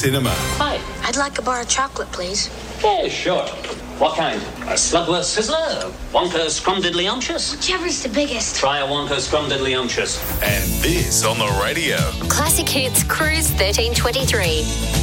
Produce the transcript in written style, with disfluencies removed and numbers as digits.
Cinema. Hi. I'd like a bar of chocolate, please. Yeah, sure. What kind? A Slugworth Sizzler? A Wonka Scrumdiddlyumptious? Whichever's the biggest. Try a Wonka Scrumdiddlyumptious. And this on the radio. Classic Hits Cruise 1323.